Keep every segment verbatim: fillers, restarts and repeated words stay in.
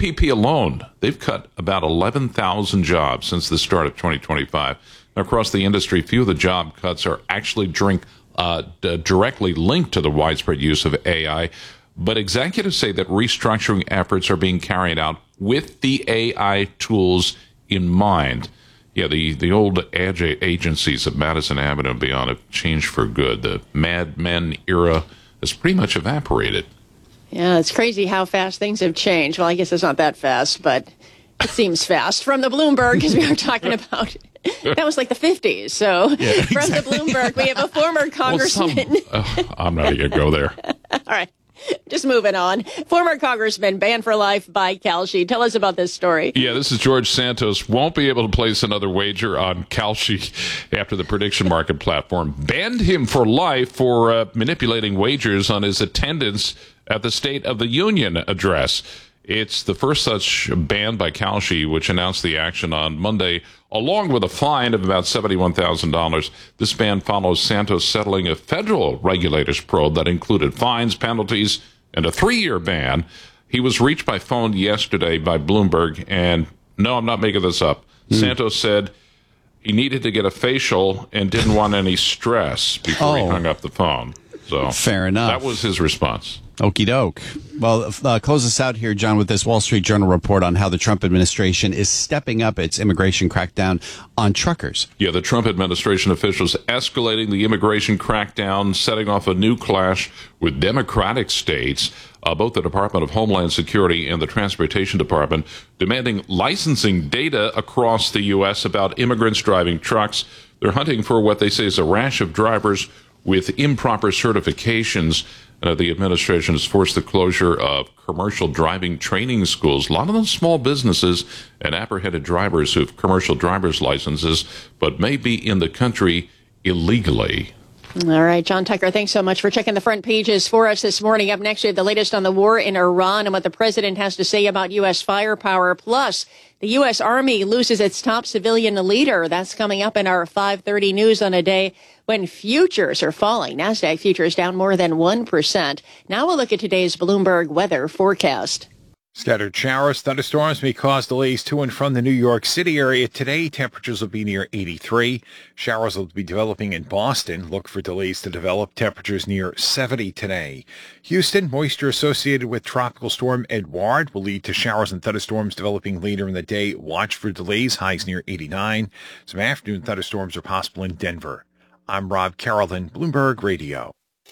P P alone, they've cut about eleven thousand jobs since the start of twenty twenty-five. Across the industry, few of the job cuts are actually drink, uh, d- directly linked to the widespread use of A I, but executives say that restructuring efforts are being carried out with the A I tools in mind. Yeah, the, the old ad agencies at Madison Avenue and beyond have changed for good. The Mad Men era has pretty much evaporated. Yeah, it's crazy how fast things have changed. Well, I guess it's not that fast, but it seems fast. From the Bloomberg, because we were talking about, that was like the fifties. So yeah, exactly. From the Bloomberg, we have a former congressman. Well, some, uh, I'm not even going to go there. All right. Just moving on. Former congressman banned for life by Kalshi. Tell us about this story. Yeah, this is George Santos. Won't be able to place another wager on Kalshi after the prediction market platform banned him for life for uh, manipulating wagers on his attendance at the State of the Union address. It's the first such ban by Kalshi, which announced the action on Monday, along with a fine of about seventy-one thousand dollars. This ban follows Santos settling a federal regulator's probe that included fines, penalties, and a three-year ban. He was reached by phone yesterday by Bloomberg, and no, I'm not making this up. Mm. Santos said he needed to get a facial and didn't want any stress before oh. he hung up the phone. So fair enough. That was his response. Okie doke. Well, uh, close us out here, John, with this Wall Street Journal report on how the Trump administration is stepping up its immigration crackdown on truckers. Yeah, the Trump administration officials escalating the immigration crackdown, setting off a new clash with Democratic states, uh, both the Department of Homeland Security and the Transportation Department, demanding licensing data across the U S about immigrants driving trucks. They're hunting for what they say is a rash of drivers with improper certifications. Uh, the administration has forced the closure of commercial driving training schools. A lot of them small businesses and apprehended drivers who have commercial driver's licenses, but may be in the country illegally. All right, John Tucker, thanks so much for checking the front pages for us this morning. Up next, we have the latest on the war in Iran and what the president has to say about U S firepower. Plus, the U S Army loses its top civilian leader. That's coming up in our five thirty news on a day when futures are falling. NASDAQ futures down more than one percent. Now we'll look at today's Bloomberg weather forecast. Scattered showers, thunderstorms may cause delays to and from the New York City area. Today, temperatures will be near eighty-three. Showers will be developing in Boston. Look for delays to develop. Temperatures near seventy today. Houston, moisture associated with Tropical Storm Edouard will lead to showers and thunderstorms developing later in the day. Watch for delays. Highs near eighty-nine. Some afternoon thunderstorms are possible in Denver. I'm Rob Carrollton, Bloomberg Radio.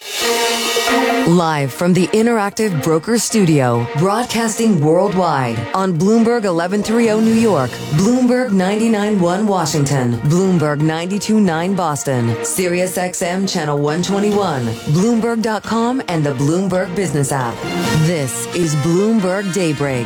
Live from the Interactive Brokers Studio, broadcasting worldwide on Bloomberg eleven thirty New York, Bloomberg ninety-nine point one Washington, Bloomberg ninety-two point nine Boston, Sirius X M Channel one twenty-one, Bloomberg dot com, and the Bloomberg Business app. This is Bloomberg Daybreak.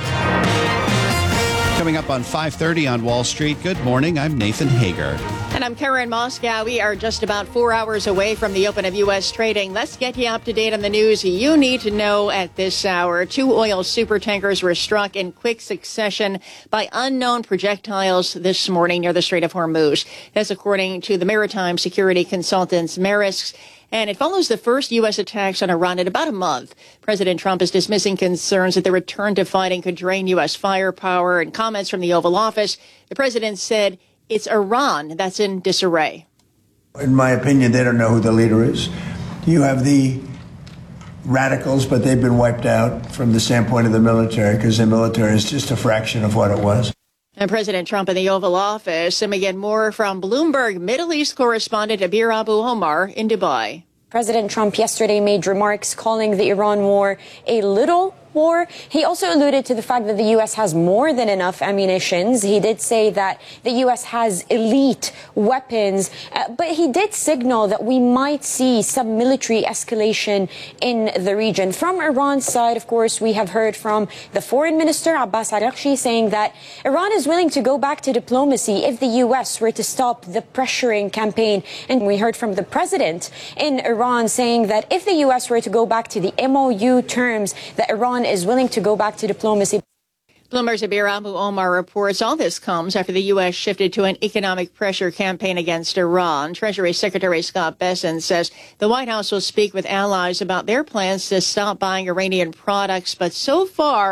Coming up on five thirty on Wall Street. Good morning. I'm Nathan Hager. And I'm Karen Moscow. We are just about four hours away from the open of U S trading. Let's get you up to date on the news you need to know at this hour. Two oil supertankers were struck in quick succession by unknown projectiles this morning near the Strait of Hormuz. That's according to the maritime security consultants Maersk. And it follows the first U S attacks on Iran in about a month. President Trump is dismissing concerns that the return to fighting could drain U S firepower. And comments from the Oval Office, the president said it's Iran that's in disarray. In my opinion, they don't know who the leader is. You have the radicals, but they've been wiped out from the standpoint of the military because the military is just a fraction of what it was. And President Trump in the Oval Office. And we get more from Bloomberg Middle East correspondent Abir Abu Omar in Dubai. President Trump yesterday made remarks calling the Iran war a little war. He also alluded to the fact that the U S has more than enough ammunitions. He did say that the U S has elite weapons, uh, but he did signal that we might see some military escalation in the region. From Iran's side, of course, we have heard from the foreign minister, Abbas Araghchi, saying that Iran is willing to go back to diplomacy if the U S were to stop the pressuring campaign. And we heard from the president in Iran saying that if the U S were to go back to the M O U terms, that Iran is willing to go back to diplomacy. Bloomberg's Abir Abu Omar reports all this comes after the U S shifted to an economic pressure campaign against Iran. Treasury Secretary Scott Bessent says the White House will speak with allies about their plans to stop buying Iranian products, but so far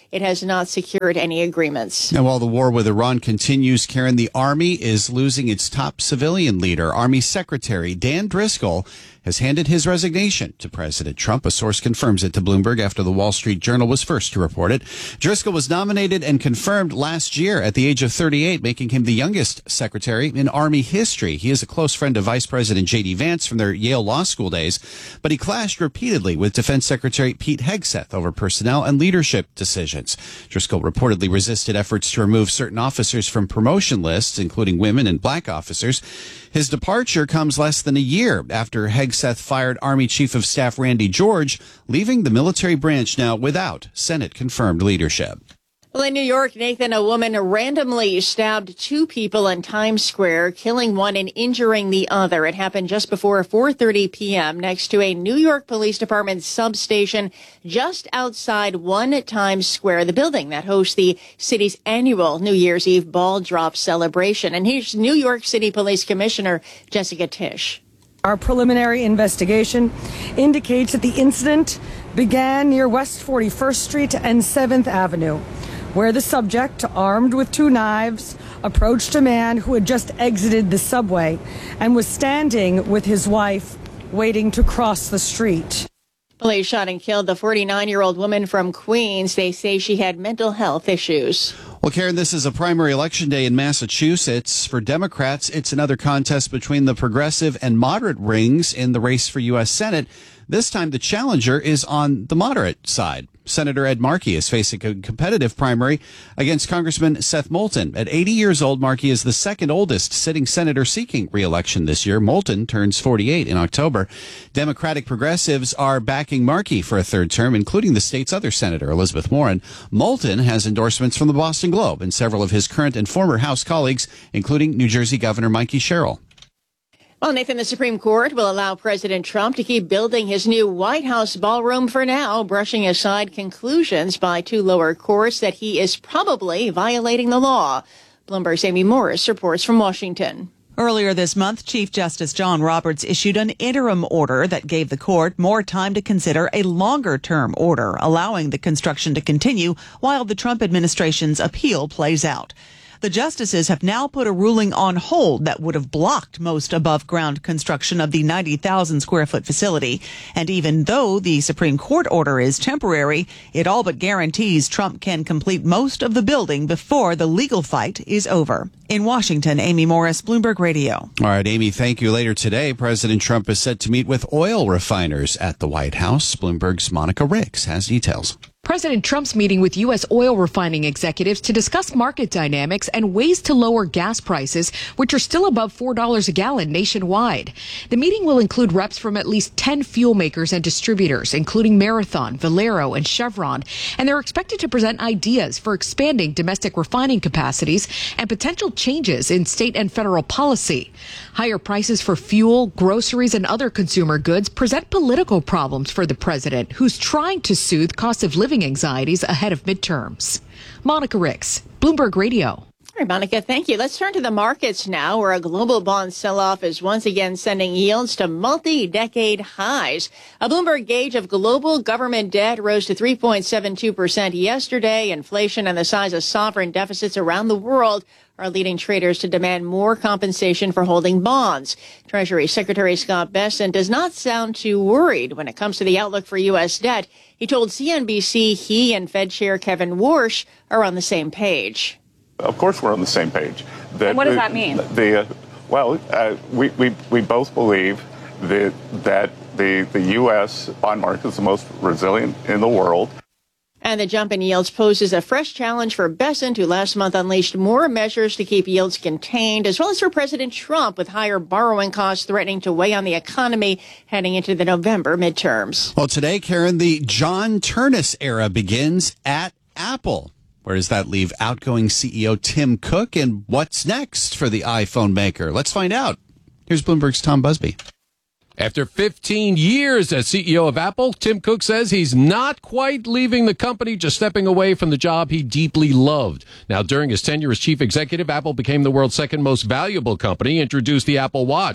it has not secured any agreements. Now, while the war with Iran continues, Karen, the Army is losing its top civilian leader. Army Secretary Dan Driscoll has handed his resignation to President Trump. A source confirms it to Bloomberg after the Wall Street Journal was first to report it. Driscoll was nominated and confirmed last year at the age of thirty-eight, making him the youngest secretary in Army history. He is a close friend of Vice President J D. Vance from their Yale Law School days, but he clashed repeatedly with Defense Secretary Pete Hegseth over personnel and leadership decisions. Driscoll reportedly resisted efforts to remove certain officers from promotion lists, including women and black officers. His departure comes less than a year after Hegseth fired Army Chief of Staff Randy George, leaving the military branch now without Senate-confirmed leadership. Well, in New York, Nathan, a woman randomly stabbed two people in Times Square, killing one and injuring the other. It happened just before four thirty p.m. next to a New York Police Department substation just outside One Times Square, the building that hosts the city's annual New Year's Eve ball drop celebration. And here's New York City Police Commissioner Jessica Tisch. Our preliminary investigation indicates that the incident began near West forty-first Street and seventh Avenue, where the subject, armed with two knives, approached a man who had just exited the subway and was standing with his wife waiting to cross the street. Police shot and killed the forty-nine-year-old woman from Queens. They say she had mental health issues. Well, Karen, this is a primary election day in Massachusetts. For Democrats, it's another contest between the progressive and moderate wings in the race for U S. Senate. This time, the challenger is on the moderate side. Senator Ed Markey is facing a competitive primary against Congressman Seth Moulton. At eighty years old, Markey is the second oldest sitting senator seeking re-election this year. Moulton turns forty-eight in October. Democratic progressives are backing Markey for a third term, including the state's other senator, Elizabeth Warren. Moulton has endorsements from the Boston Globe and several of his current and former House colleagues, including New Jersey Governor Mikey Sherrill. Well, Nathan, the Supreme Court will allow President Trump to keep building his new White House ballroom for now, brushing aside conclusions by two lower courts that he is probably violating the law. Bloomberg's Amy Morris reports from Washington. Earlier this month, Chief Justice John Roberts issued an interim order that gave the court more time to consider a longer-term order, allowing the construction to continue while the Trump administration's appeal plays out. The justices have now put a ruling on hold that would have blocked most above-ground construction of the ninety thousand square foot facility. And even though the Supreme Court order is temporary, it all but guarantees Trump can complete most of the building before the legal fight is over. In Washington, Amy Morris, Bloomberg Radio. All right, Amy, thank you. Later today, President Trump is set to meet with oil refiners at the White House. Bloomberg's Monica Ricks has details. President Trump's meeting with U S oil refining executives to discuss market dynamics and ways to lower gas prices, which are still above four dollars a gallon nationwide. The meeting will include reps from at least ten fuel makers and distributors, including Marathon, Valero, and Chevron, and they're expected to present ideas for expanding domestic refining capacities and potential changes in state and federal policy. Higher prices for fuel, groceries, and other consumer goods present political problems for the president, who's trying to soothe cost of living anxieties ahead of midterms. Monica Ricks, Bloomberg Radio. All right, Monica, thank you. Let's turn to the markets now, where a global bond sell-off is once again sending yields to multi-decade highs. A Bloomberg gauge of global government debt rose to three point seven two percent yesterday. Inflation and the size of sovereign deficits around the world are leading traders to demand more compensation for holding bonds. Treasury Secretary Scott Bessent does not sound too worried when it comes to the outlook for U S debt. He told C N B C he and Fed Chair Kevin Warsh are on the same page. Of course we're on the same page. That, what does that mean? The, uh, well, uh, we, we, we both believe that, that the, the U S bond market is the most resilient in the world. And the jump in yields poses a fresh challenge for Bessent, who last month unleashed more measures to keep yields contained, as well as for President Trump, with higher borrowing costs threatening to weigh on the economy heading into the November midterms. Well, today, Karen, the John Ternus era begins at Apple. Where does that leave outgoing C E O Tim Cook, and what's next for the iPhone maker? Let's find out. Here's Bloomberg's Tom Busby. After fifteen years as C E O of Apple, Tim Cook says he's not quite leaving the company, just stepping away from the job he deeply loved. Now, during his tenure as chief executive, Apple became the world's second most valuable company, introduced the Apple Watch,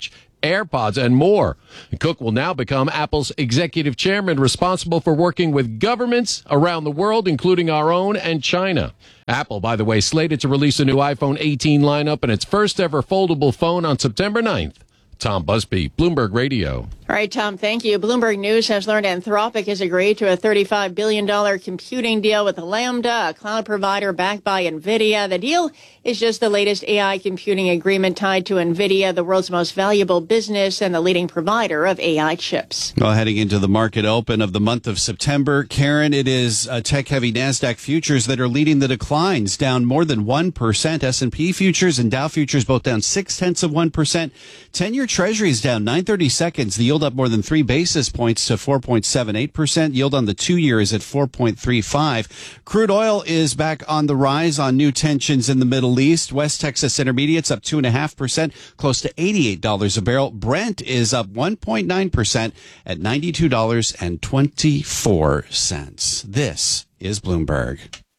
AirPods, and more. And Cook will now become Apple's executive chairman, responsible for working with governments around the world, including our own and China. Apple, by the way, slated to release a new iPhone eighteen lineup and its first ever foldable phone on September ninth. Tom Busby, Bloomberg Radio. All right, Tom, thank you. Bloomberg News has learned Anthropic has agreed to a thirty-five billion dollars computing deal with Lambda, a cloud provider backed by NVIDIA. The deal is just the latest A I computing agreement tied to NVIDIA, the world's most valuable business and the leading provider of A I chips. Well, heading into the market open of the month of September, Karen, it is uh, tech-heavy NASDAQ futures that are leading the declines, down more than one percent. S and P futures and Dow futures both down six-tenths of one percent. ten-year Treasuries down nine thirty seconds. The yield up more than three basis points to four point seven eight percent. Yield on the two-year is at four point three five. Crude oil is back on the rise on new tensions in the Middle East. West Texas Intermediates up two point five percent, close to eighty-eight dollars a barrel. Brent is up one point nine percent at ninety-two dollars and twenty-four cents. This is Bloomberg.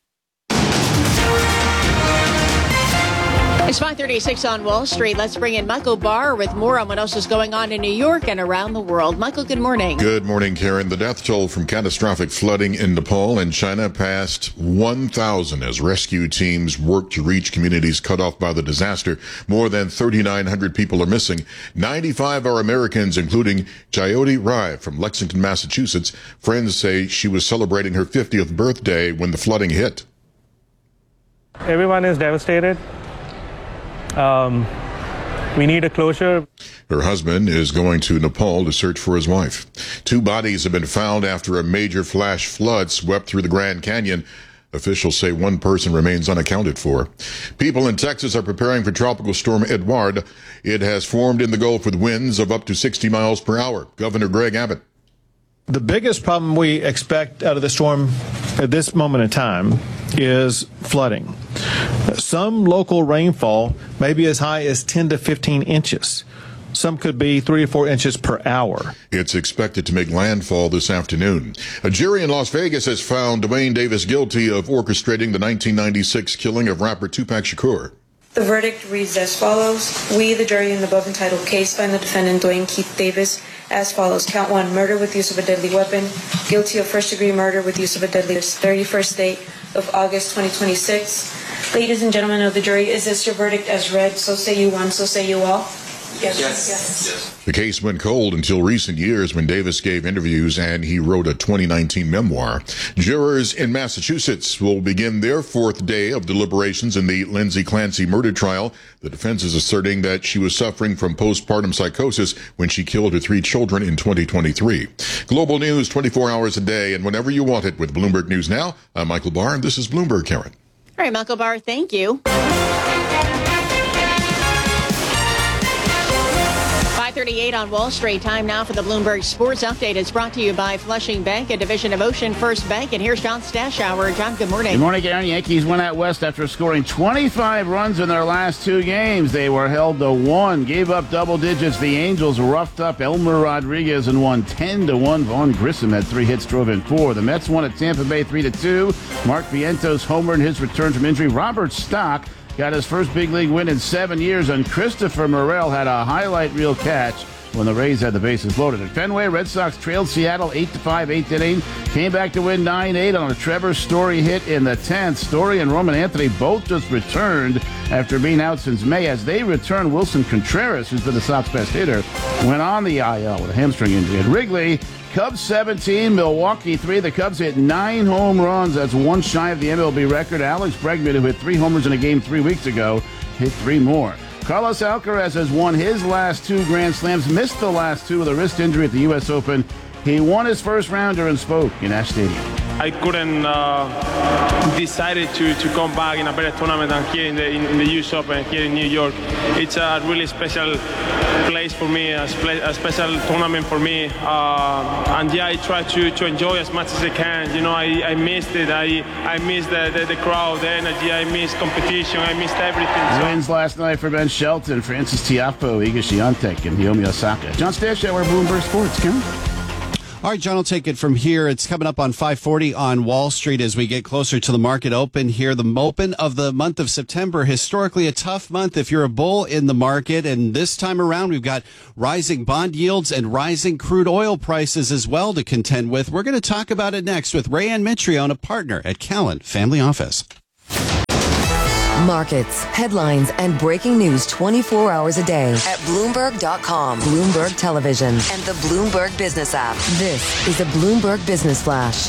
It's five thirty-six on Wall Street. Let's bring in Michael Barr with more on what else is going on in New York and around the world. Michael, good morning. Good morning, Karen. The death toll from catastrophic flooding in Nepal and China passed one thousand as rescue teams work to reach communities cut off by the disaster. More than thirty-nine hundred people are missing. ninety-five are Americans, including Jyoti Rai from Lexington, Massachusetts. Friends say she was celebrating her fiftieth birthday when the flooding hit. Everyone is devastated. Um, we need a closure. Her husband is going to Nepal to search for his wife. Two bodies have been found after a major flash flood swept through the Grand Canyon. Officials say one person remains unaccounted for. People in Texas are preparing for Tropical Storm Edouard. It has formed in the Gulf with winds of up to sixty miles per hour. Governor Greg Abbott. The biggest problem we expect out of the storm at this moment in time is flooding. Some local rainfall may be as high as ten to fifteen inches. Some could be three or four inches per hour. It's expected to make landfall this afternoon. A jury in Las Vegas has found Dwayne Davis guilty of orchestrating the nineteen ninety-six killing of rapper Tupac Shakur. The verdict reads as follows. We, the jury in the above entitled case, find the defendant Dwayne Keith Davis as follows. Count one, murder with use of a deadly weapon. Guilty of first-degree murder with use of a deadly weapon. thirty-first day of August twenty twenty-six. Ladies and gentlemen of the jury, is this your verdict as read? So say you one, so say you all. Yes. Yes. Yes. The case went cold until recent years when Davis gave interviews and he wrote a twenty nineteen memoir. Jurors in Massachusetts will begin their fourth day of deliberations in the Lindsay Clancy murder trial. The defense is asserting that she was suffering from postpartum psychosis when she killed her three children in twenty twenty-three. Global news twenty-four hours a day and whenever you want it with Bloomberg News Now. I'm Michael Barr and this is Bloomberg, Karen. All right, Michael Barr, thank you. five thirty-eight on Wall Street. Time now for the Bloomberg Sports Update. It's brought to you by Flushing Bank, a division of Ocean First Bank. And here's John Stashower. John, good morning. Good morning, Karen. Yankees went out west after scoring twenty-five runs in their last two games. They were held to one, gave up double digits. The Angels roughed up Elmer Rodriguez and won ten to one. Vaughn Grissom had three hits, drove in four. The Mets won at Tampa Bay three to two. Mark Vientos homered in his return from injury. Robert Stock got his first big league win in seven years, and Christopher Morel had a highlight reel catch when the Rays had the bases loaded. At Fenway, Red Sox trailed Seattle eight to five, eighth inning. Came back to win nine eight on a Trevor Story hit in the tenth. Story and Roman Anthony both just returned after being out since May. As they return, Wilson Contreras, who's been the Sox best hitter, went on the I L with a hamstring injury. At Wrigley, Cubs seventeen, Milwaukee three. The Cubs hit nine home runs. That's one shy of the M L B record. Alex Bregman, who hit three homers in a game three weeks ago, hit three more. Carlos Alcaraz has won his last two Grand Slams, missed the last two with a wrist injury at the U S Open. He won his first rounder and spoke in Ash Stadium. I couldn't uh, decided to, to come back in a better tournament than here in the in, in the U S Open here in New York. It's a really special place for me, a, spe- a special tournament for me. Uh, and yeah, I try to, to enjoy as much as I can. You know, I, I missed it. I I missed the, the, the crowd, the energy. I missed competition. I missed everything. So. Wins last night for Ben Shelton, Francis Tiafoe, Iga Swiatek, and Naomi Osaka. John Stashower, Bloomberg Sports. Come on. All right, John, I'll take it from here. It's coming up on five forty on Wall Street as we get closer to the market open here. The open of the month of September, historically a tough month if you're a bull in the market. And this time around, we've got rising bond yields and rising crude oil prices as well to contend with. We're going to talk about it next with Rayanne Mitrione, a partner at Callan Family Office. Markets, headlines, and breaking news twenty-four hours a day at Bloomberg dot com, Bloomberg Television, and the Bloomberg Business app. This is a Bloomberg Business Flash.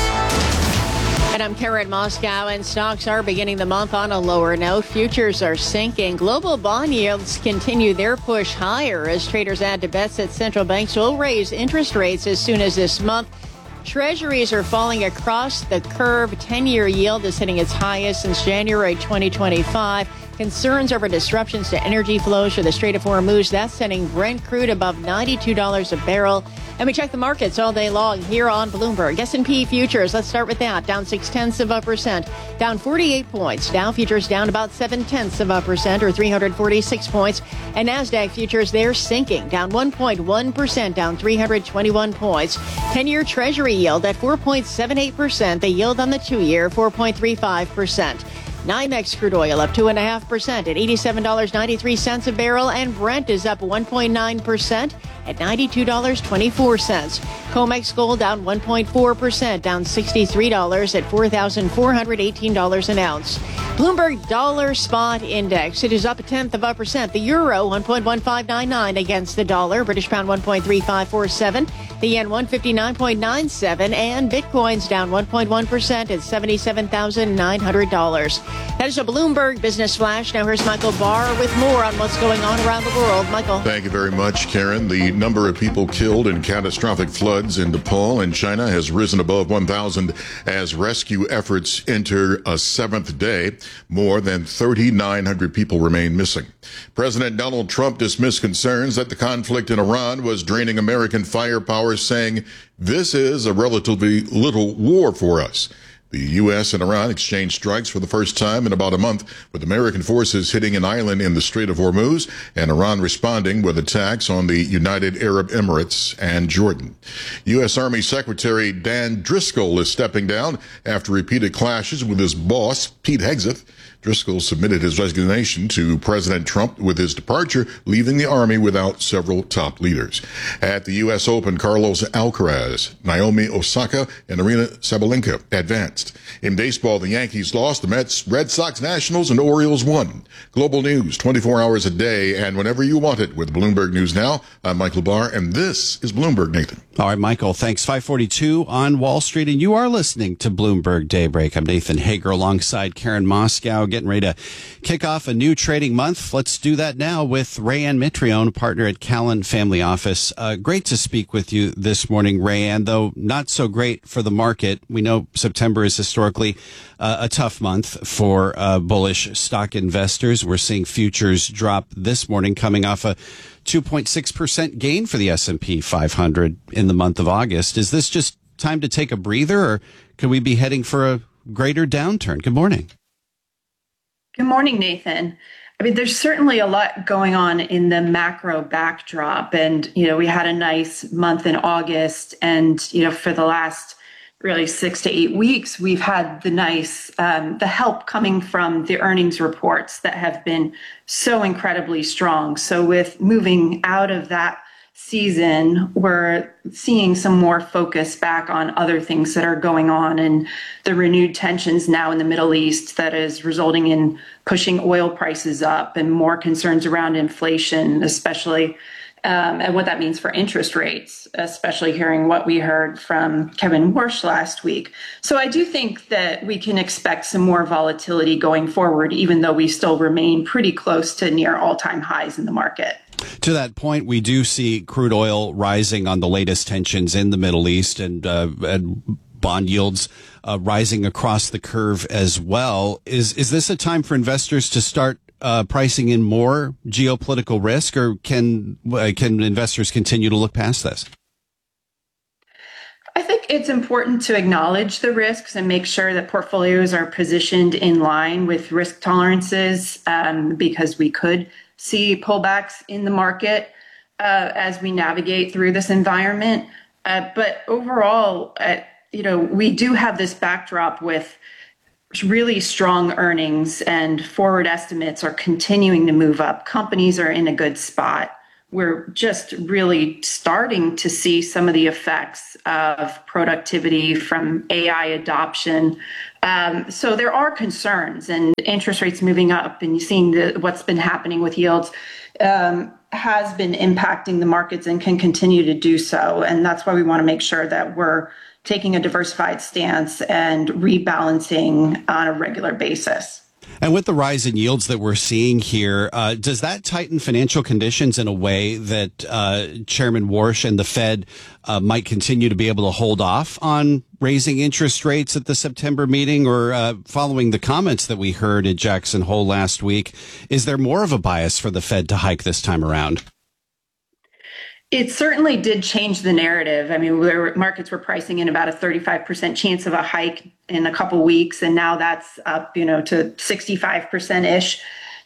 And I'm Karen Moscow, and stocks are beginning the month on a lower note. Futures are sinking. Global bond yields continue their push higher as traders add to bets that central banks will raise interest rates as soon as this month. Treasuries are falling across the curve. ten-year yield is hitting its highest since January twenty twenty-five. Concerns over disruptions to energy flows through the Strait of Hormuz, that's sending Brent crude above ninety-two dollars a barrel. And we check the markets all day long here on Bloomberg. S and P futures, let's start with that. Down six tenths of a percent, down forty-eight points. Dow futures down about seven tenths of a percent, or three hundred forty-six points. And NASDAQ futures, they're sinking, down one point one percent, down three hundred twenty-one points. ten-year Treasury yield at four point seven eight percent. The yield on the two-year, four point three five percent. NYMEX crude oil up two point five percent at eighty-seven dollars and ninety-three cents a barrel, and Brent is up one point nine percent at ninety-two dollars and twenty-four cents. COMEX gold down one point four percent, down sixty-three dollars at four thousand four hundred eighteen dollars an ounce. Bloomberg Dollar Spot Index, it is up a tenth of a percent. The euro, one point one five nine nine against the dollar. British pound, one point three five four seven. The yen, one fifty-nine point nine seven. And Bitcoin's down one point one percent at seventy-seven thousand nine hundred dollars. That is a Bloomberg Business Flash. Now here's Michael Barr with more on what's going on around the world. Michael. Thank you very much, Karen. The number of people killed in catastrophic floods in Nepal and China has risen above one thousand as rescue efforts enter a seventh day. More than three thousand nine hundred people remain missing. President Donald Trump dismissed concerns that the conflict in Iran was draining American firepower, saying, "This is a relatively little war for us." The U S and Iran exchanged strikes for the first time in about a month, with American forces hitting an island in the Strait of Hormuz and Iran responding with attacks on the United Arab Emirates and Jordan. U S Army Secretary Dan Driscoll is stepping down after repeated clashes with his boss, Pete Hegseth. Driscoll submitted his resignation to President Trump with his departure, leaving the Army without several top leaders. At the U S Open, Carlos Alcaraz, Naomi Osaka, and Arina Sabalenka advanced. In baseball, the Yankees lost, the Mets, Red Sox, Nationals, and Orioles won. Global news, twenty-four hours a day, and whenever you want it with Bloomberg News Now. I'm Michael Barr, and this is Bloomberg, Nathan. All right, Michael, thanks. five forty-two on Wall Street, and you are listening to Bloomberg Daybreak. I'm Nathan Hager alongside Karen Moscow, getting ready to kick off a new trading month. Let's do that now with Rayanne Mitrione, partner at Callan Family Office. Uh, great to speak with you this morning, Rayanne, though not so great for the market. We know September is historically uh, a tough month for uh, bullish stock investors. We're seeing futures drop this morning, coming off a two point six percent gain for the S and P five hundred in the month of August. Is this just time to take a breather, or could we be heading for a greater downturn? Good morning. Good morning, Nathan. I mean, there's certainly a lot going on in the macro backdrop. And, you know, we had a nice month in August. And, you know, for the last really six to eight weeks, we've had the nice, um, the help coming from the earnings reports that have been so incredibly strong. So with moving out of that season, we're seeing some more focus back on other things that are going on, and the renewed tensions now in the Middle East that is resulting in pushing oil prices up, and more concerns around inflation, especially, um, and what that means for interest rates, especially hearing what we heard from Kevin Warsh last week. So I do think that we can expect some more volatility going forward, even though we still remain pretty close to near all-time highs in the market. To that point, we do see crude oil rising on the latest tensions in the Middle East, and, uh, and bond yields uh, rising across the curve as well. Is is this a time for investors to start uh, pricing in more geopolitical risk, or can uh, can investors continue to look past this? I think it's important to acknowledge the risks and make sure that portfolios are positioned in line with risk tolerances, um, because we could see pullbacks in the market uh, as we navigate through this environment. Uh, but overall, uh, you know, we do have this backdrop with really strong earnings, and forward estimates are continuing to move up. Companies are in a good spot. We're just really starting to see some of the effects of productivity from A I adoption. Um, so there are concerns, and interest rates moving up, and you're seeing the, what's been happening with yields um, has been impacting the markets and can continue to do so. And that's why we want to make sure that we're taking a diversified stance and rebalancing on a regular basis. And with the rise in yields that we're seeing here, uh, does that tighten financial conditions in a way that uh, Chairman Warsh and the Fed uh, might continue to be able to hold off on raising interest rates at the September meeting? Or uh, following the comments that we heard at Jackson Hole last week, is there more of a bias for the Fed to hike this time around? It certainly did change the narrative. I mean, where markets were pricing in about a thirty-five percent chance of a hike in a couple weeks, and now that's up, you know, to sixty-five percent ish.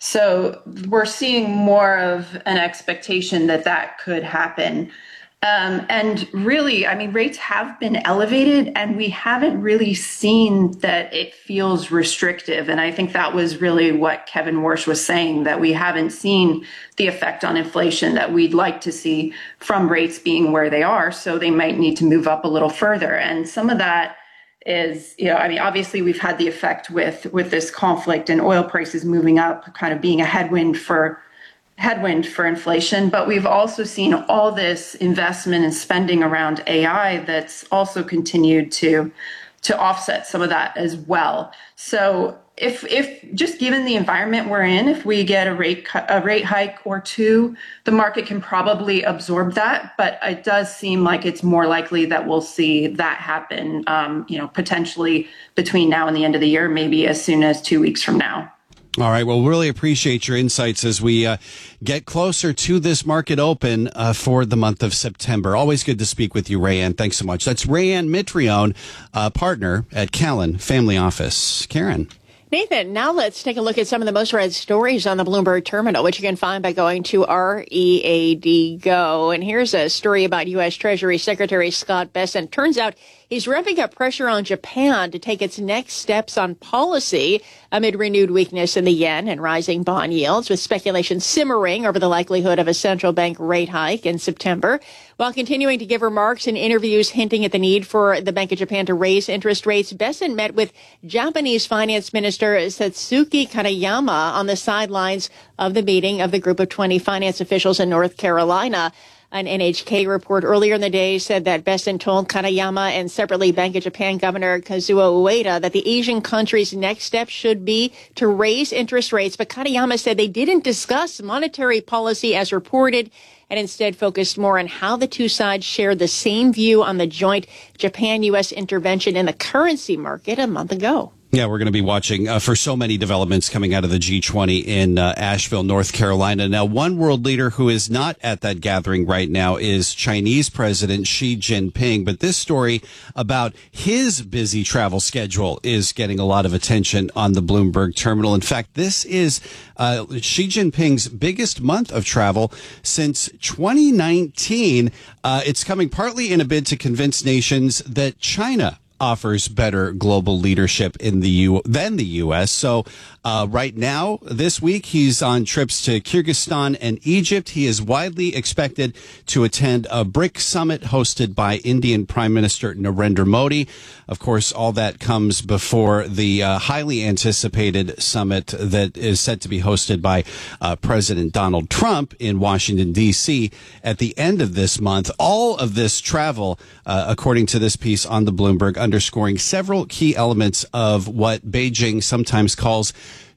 So we're seeing more of an expectation that that could happen. Um, and really, I mean, rates have been elevated, and we haven't really seen that it feels restrictive. And I think that was really what Kevin Warsh was saying, that we haven't seen the effect on inflation that we'd like to see from rates being where they are. So they might need to move up a little further. And some of that is, you know, I mean, obviously we've had the effect with, with this conflict and oil prices moving up, kind of being a headwind for headwind for inflation, but we've also seen all this investment and spending around A I that's also continued to to offset some of that as well. So if if just given the environment we're in, if we get a rate cut, a rate hike or two, the market can probably absorb that. But it does seem like it's more likely that we'll see that happen, um, you know, potentially between now and the end of the year, maybe as soon as two weeks from now. All right. Well, really appreciate your insights as we uh, get closer to this market open uh, for the month of September. Always good to speak with you, Rayanne. Thanks so much. That's Rayanne Mitrione, uh, partner at Callan Family Office. Karen. Nathan, now let's take a look at some of the most read stories on the Bloomberg terminal, which you can find by going to R E A D Go. And here's a story about U S. Treasury Secretary Scott Bessent. Turns out he's revving up pressure on Japan to take its next steps on policy amid renewed weakness in the yen and rising bond yields, with speculation simmering over the likelihood of a central bank rate hike in September, while continuing to give remarks in interviews hinting at the need for the Bank of Japan to raise interest rates. Bessent met with Japanese Finance Minister Satsuki Katayama on the sidelines of the meeting of the group of twenty finance officials in North Carolina. An N H K report earlier in the day said that Bessent told Katayama and separately Bank of Japan Governor Kazuo Ueda that the Asian country's next step should be to raise interest rates. But Katayama said they didn't discuss monetary policy as reported, and instead focused more on how the two sides shared the same view on the joint Japan-U S intervention in the currency market a month ago. Yeah, we're going to be watching uh, for so many developments coming out of the G twenty in uh, Asheville, North Carolina. Now, one world leader who is not at that gathering right now is Chinese President Xi Jinping. But this story about his busy travel schedule is getting a lot of attention on the Bloomberg terminal. In fact, this is uh, Xi Jinping's biggest month of travel since twenty nineteen. Uh, it's coming partly in a bid to convince nations that China offers better global leadership in the U than the U S. So uh, right now, this week, he's on trips to Kyrgyzstan and Egypt. He is widely expected to attend a BRICS summit hosted by Indian Prime Minister Narendra Modi. Of course, all that comes before the uh, highly anticipated summit that is set to be hosted by uh, President Donald Trump in Washington, D C at the end of this month. All of this travel, uh, according to this piece on the Bloomberg, underscoring several key elements of what Beijing sometimes calls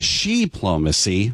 Xi-plomacy,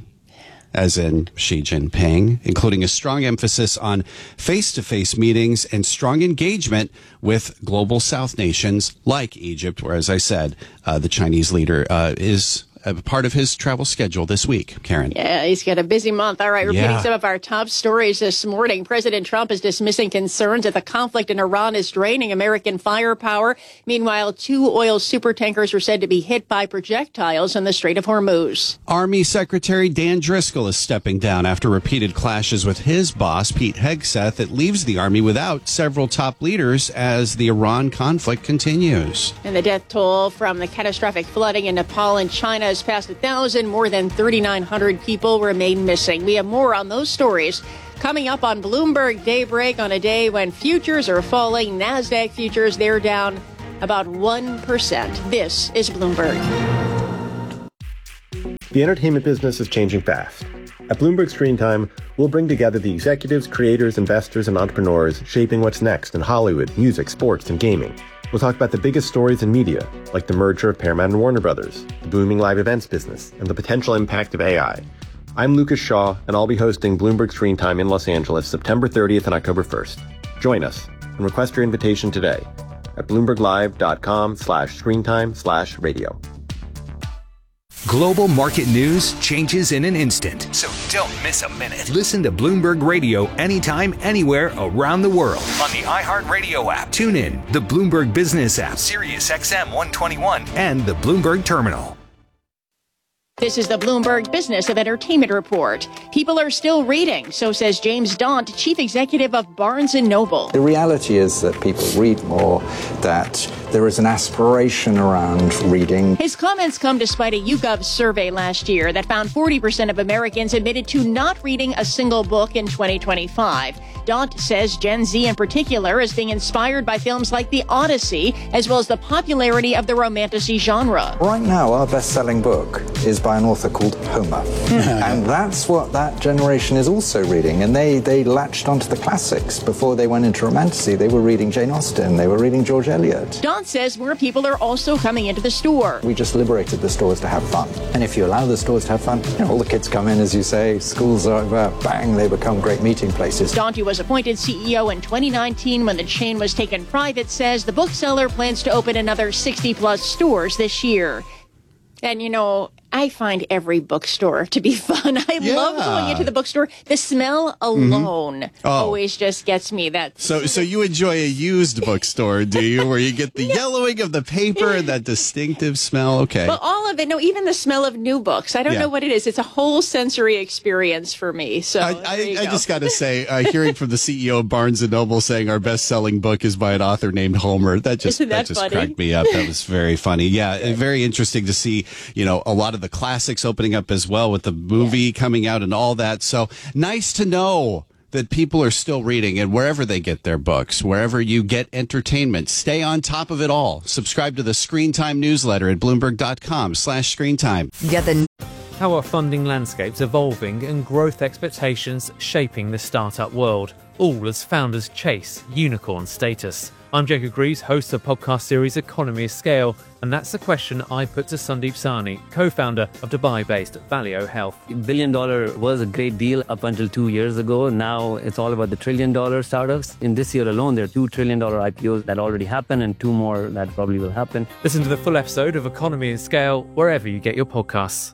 as in Xi Jinping, including a strong emphasis on face-to-face meetings and strong engagement with global South nations like Egypt, where, as I said, uh, the Chinese leader uh, is a part of his travel schedule this week. Karen. Yeah, he's got a busy month. All right, repeating Yeah. some of our top stories this morning. President Trump is dismissing concerns that the conflict in Iran is draining American firepower. Meanwhile, two oil supertankers are said to be hit by projectiles in the Strait of Hormuz. Army Secretary Dan Driscoll is stepping down after repeated clashes with his boss, Pete Hegseth. It leaves the Army without several top leaders as the Iran conflict continues. And the death toll from the catastrophic flooding in Nepal and China has passed a thousand. More than thirty-nine hundred people remain missing. We have more on those stories coming up on Bloomberg Daybreak on a day when futures are falling. NASDAQ futures, they're down about one percent. This is Bloomberg. The entertainment business is changing fast. At Bloomberg Screen Time, we'll bring together the executives, creators, investors, and entrepreneurs shaping what's next in Hollywood, music, sports, and gaming. We'll talk about the biggest stories in media, like the merger of Paramount and Warner Brothers, the booming live events business, and the potential impact of A I. I'm Lucas Shaw, and I'll be hosting Bloomberg Screen Time in Los Angeles September thirtieth and October first. Join us and request your invitation today at bloomberglive.com slash screentime slash radio. Global market news changes in an instant, so don't miss a minute. Listen to Bloomberg Radio anytime, anywhere around the world on the iHeartRadio app. Tune in, the Bloomberg Business app, Sirius X M one twenty-one, and the Bloomberg Terminal. This is the Bloomberg Business of Entertainment Report. People are still reading, so says James Daunt, chief executive of Barnes and Noble. The reality is that people read more, that there is an aspiration around reading. His comments come despite a YouGov survey last year that found forty percent of Americans admitted to not reading a single book in twenty twenty-five. Daunt says Gen Z in particular is being inspired by films like The Odyssey, as well as the popularity of the romantasy genre. Right now, our best-selling book is by an author called Homer. And that's what that generation is also reading. And they, they latched onto the classics. Before they went into romantasy, they were reading Jane Austen, they were reading George Eliot. Daunt says more people are also coming into the store. We just liberated the stores to have fun. And if you allow the stores to have fun, you know, all the kids come in, as you say, schools are over, bang, they become great meeting places. Daunt, who was appointed C E O in twenty nineteen when the chain was taken private, says the bookseller plans to open another sixty plus stores this year. And, you know, I find every bookstore to be fun. I Yeah. love going into the bookstore. The smell alone Mhm. Oh. always just gets me. That So, so you enjoy a used bookstore, do you? Where you get the yellowing of the paper and that distinctive smell? Okay. Well, all of it. No, even the smell of new books. I don't Yeah. know what it is. It's a whole sensory experience for me. So I, there I, you I go. just got to say, uh, hearing from the C E O of Barnes and Noble saying our best-selling book is by an author named Homer, that just Isn't that just funny? cracked me up. That was very funny. Yeah, very interesting to see. You know, a lot of the classics opening up as well with the movie coming out and all that. So nice to know that people are still reading, and wherever they get their books, wherever you get entertainment, stay on top of it all. Subscribe to the Screen Time newsletter at bloomberg.com slash screen time. Get the How are funding landscapes evolving and growth expectations shaping the startup world, all as founders chase unicorn status? I'm Jacob Greaves, host of the podcast series Economy of Scale, and that's the question I put to Sandeep Sahni, co-founder of Dubai-based Valeo Health. Billion dollar was a great deal up until two years ago. Now it's all about the trillion dollar startups. In this year alone, there are two trillion dollar I P Os that already happened and two more that probably will happen. Listen to the full episode of Economy of Scale wherever you get your podcasts.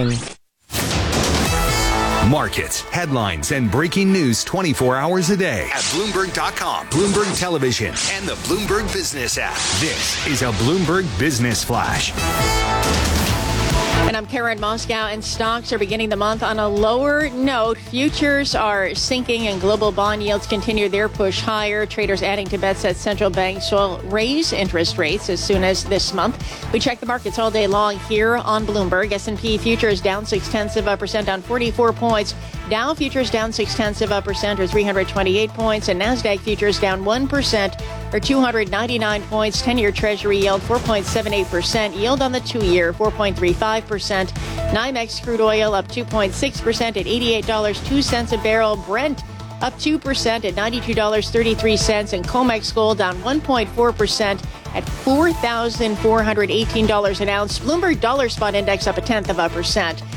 Markets, headlines, and breaking news twenty-four hours a day at Bloomberg dot com, Bloomberg Television, and the Bloomberg Business app. This is a Bloomberg Business Flash. And I'm Karen Moscow, and stocks are beginning the month on a lower note. Futures are sinking and global bond yields continue their push higher. Traders adding to bets that central banks will raise interest rates as soon as this month. We check the markets all day long here on Bloomberg. S and P futures down six-tenths of a percent, down forty-four points. Dow futures down six-tenths of a percent, or three hundred twenty-eight points. And NASDAQ futures down one percent, or two hundred ninety-nine points. ten-year Treasury yield four point seven eight percent. Yield on the two-year four point three five percent. NYMEX crude oil up two point six percent at eighty-eight dollars and two cents a barrel. Brent up two percent at ninety-two dollars and thirty-three cents. And COMEX gold down one point four percent at four thousand four hundred eighteen dollars an ounce. Bloomberg Dollar Spot Index up a tenth of a percent.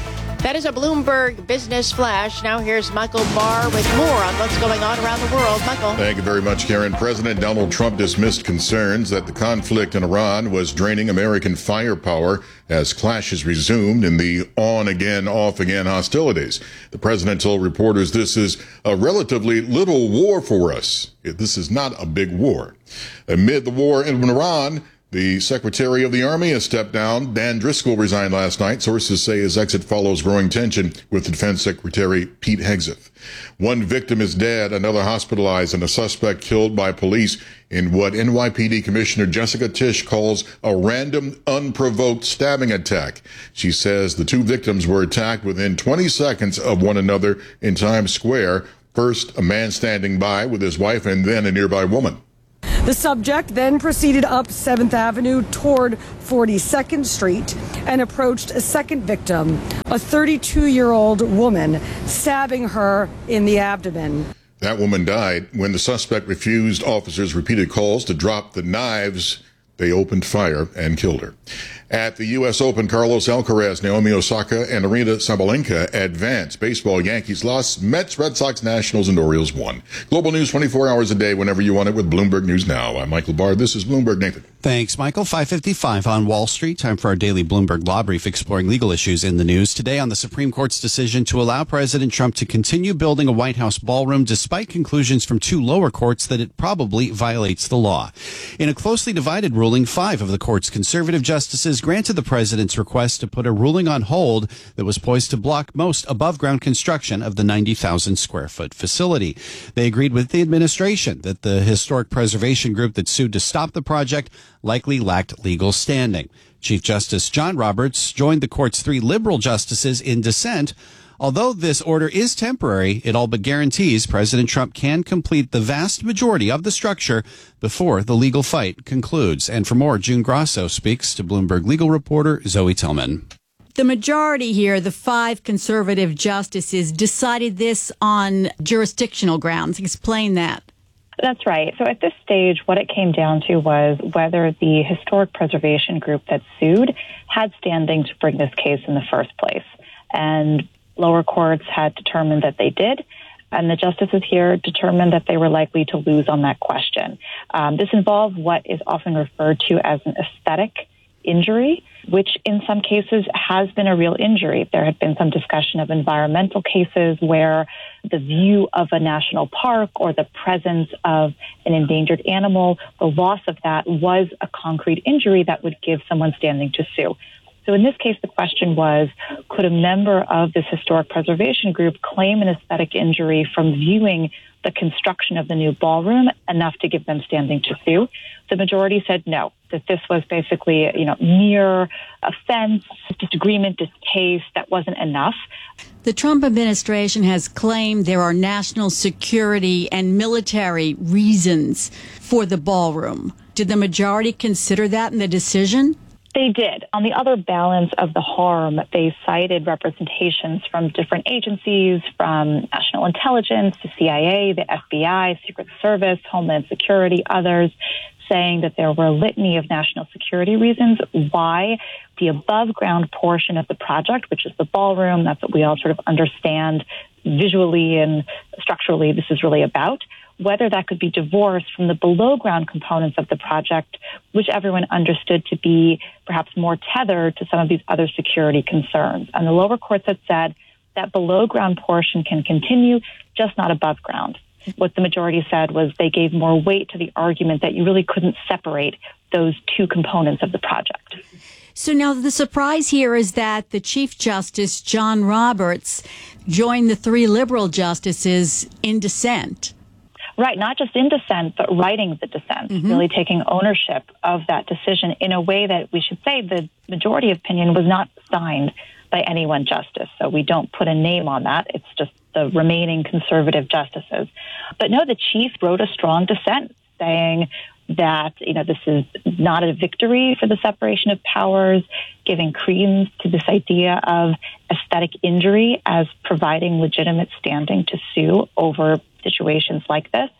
That is a Bloomberg Business Flash. Now here's Michael Barr with more on what's going on around the world. Michael. Thank you very much, Karen. President Donald Trump dismissed concerns that the conflict in Iran was draining American firepower as clashes resumed in the on-again, off-again hostilities. The president told reporters this is a relatively little war for us. This is not a big war. Amid the war in Iran, the Secretary of the Army has stepped down. Dan Driscoll resigned last night. Sources say his exit follows growing tension with Defense Secretary Pete Hegseth. One victim is dead, another hospitalized, and a suspect killed by police in what N Y P D Commissioner Jessica Tisch calls a random, unprovoked stabbing attack. She says the two victims were attacked within twenty seconds of one another in Times Square. First, a man standing by with his wife, and then a nearby woman. The subject then proceeded up seventh Avenue toward forty-second Street and approached a second victim, a thirty-two-year-old woman, stabbing her in the abdomen. That woman died when the suspect refused officers' repeated calls to drop the knives. They opened fire and killed her. At the U S Open, Carlos Alcaraz, Naomi Osaka, and Aryna Sabalenka advanced. Baseball, Yankees lost. Mets, Red Sox, Nationals, and Orioles won. Global news twenty-four hours a day whenever you want it with Bloomberg News Now. I'm Michael Barr. This is Bloomberg Nathan. Thanks, Michael. five fifty-five on Wall Street. Time for our daily Bloomberg Law Brief exploring legal issues in the news. Today on the Supreme Court's decision to allow President Trump to continue building a White House ballroom despite conclusions from two lower courts that it probably violates the law. In a closely divided ruling, five of the court's conservative justices granted the president's request to put a ruling on hold that was poised to block most above-ground construction of the ninety thousand square foot facility. They agreed with the administration that the historic preservation group that sued to stop the project likely lacked legal standing. Chief Justice John Roberts joined the court's three liberal justices in dissent. Although this order is temporary, it all but guarantees President Trump can complete the vast majority of the structure before the legal fight concludes. And for more, June Grasso speaks to Bloomberg legal reporter Zoe Tillman. The majority here, the five conservative justices, decided this on jurisdictional grounds. Explain that. That's right. So at this stage, what it came down to was whether the historic preservation group that sued had standing to bring this case in the first place. And lower courts had determined that they did, and the justices here determined that they were likely to lose on that question. Um, this involved what is often referred to as an aesthetic injury, which in some cases has been a real injury. There had been some discussion of environmental cases where the view of a national park or the presence of an endangered animal, the loss of that was a concrete injury that would give someone standing to sue. So in this case, the question was, could a member of this historic preservation group claim an aesthetic injury from viewing the construction of the new ballroom enough to give them standing to sue? The majority said no, that this was basically, you know, mere offense, disagreement, distaste, that wasn't enough. The Trump administration has claimed there are national security and military reasons for the ballroom. Did the majority consider that in the decision? They did. On the other balance of the harm, they cited representations from different agencies, from national intelligence to C I A, the F B I, Secret Service, Homeland Security, others, saying that there were a litany of national security reasons why the above ground portion of the project, which is the ballroom, that's what we all sort of understand visually and structurally this is really about, whether that could be divorced from the below ground components of the project, which everyone understood to be perhaps more tethered to some of these other security concerns. And the lower courts had said that below ground portion can continue, just not above ground. What the majority said was they gave more weight to the argument that you really couldn't separate those two components of the project. So now the surprise here is that the Chief Justice, John Roberts, joined the three liberal justices in dissent. Right, not just in dissent, but writing the dissent, mm-hmm. really taking ownership of that decision in a way that we should say the majority opinion was not signed by any one justice. So we don't put a name on that. It's just the remaining conservative justices. But no, the chief wrote a strong dissent saying that, you know, this is not a victory for the separation of powers, giving credence to this idea of aesthetic injury as providing legitimate standing to sue over situations like this.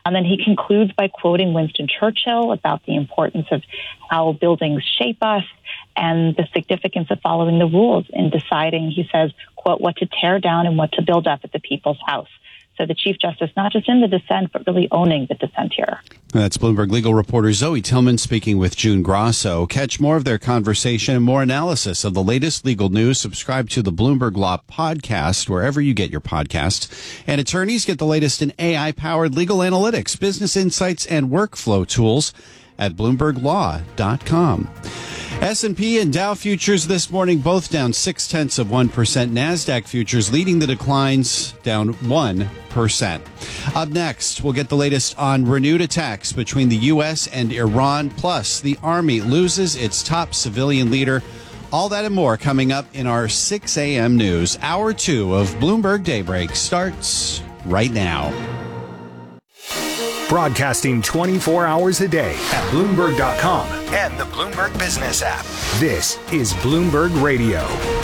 And then he concludes by quoting Winston Churchill about the importance of how buildings shape us and the significance of following the rules in deciding, he says, quote, what to tear down and what to build up at the People's House. So the Chief Justice, not just in the dissent, but really owning the dissent here. That's Bloomberg legal reporter Zoe Tillman speaking with June Grasso. Catch more of their conversation and more analysis of the latest legal news. Subscribe to the Bloomberg Law podcast wherever you get your podcasts. And attorneys get the latest in A I-powered legal analytics, business insights, and workflow tools at bloomberg law dot com. S and P and Dow futures this morning both down six tenths of one percent. NASDAQ futures leading the declines, down one percent. Up next, we'll get the latest on renewed attacks between the U S and Iran. Plus, the Army loses its top civilian leader. All that and more coming up in our six a.m. news. Hour two of Bloomberg Daybreak starts right now. Broadcasting twenty-four hours a day at Bloomberg dot com and the Bloomberg Business app. This is Bloomberg Radio.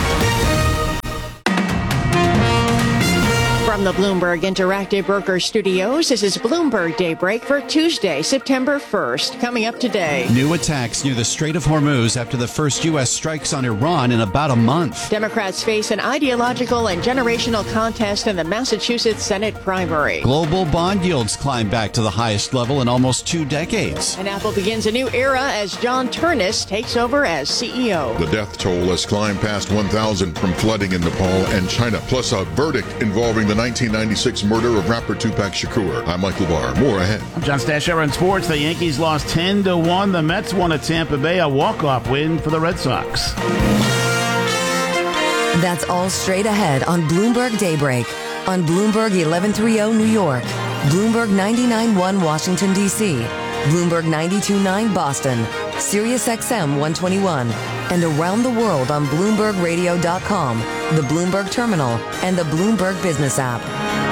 From the Bloomberg Interactive Broker Studios, this is Bloomberg Daybreak for Tuesday, September first. Coming up today. New attacks near the Strait of Hormuz after the first U S strikes on Iran in about a month. Democrats face an ideological and generational contest in the Massachusetts Senate primary. Global bond yields climb back to the highest level in almost two decades. And Apple begins a new era as John Turnus takes over as C E O. The death toll has climbed past one thousand from flooding in Nepal and China, plus a verdict involving the nineteen ninety-six murder of rapper Tupac Shakur. I'm Mike LeVar. More ahead. I'm John Stashower in sports. The Yankees lost ten to one. The Mets won at Tampa Bay, a walk-off win for the Red Sox. That's all straight ahead on Bloomberg Daybreak on Bloomberg eleven thirty New York, Bloomberg ninety-nine point one Washington, D C, Bloomberg ninety-two point nine Boston, Sirius X M one twenty-one, and around the world on Bloomberg Radio dot com, the Bloomberg Terminal, and the Bloomberg Business app.